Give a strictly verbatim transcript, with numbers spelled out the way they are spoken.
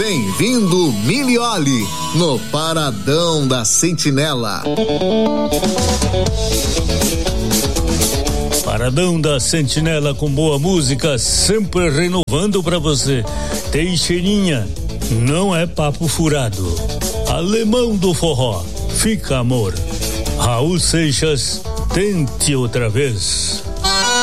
Bem-vindo, Milioli, no Paradão da Sentinela. Paradão da Sentinela com boa música, sempre renovando pra você. Teixeirinha, não é papo furado. Alemão do forró, fica amor. Raul Seixas, tente outra vez.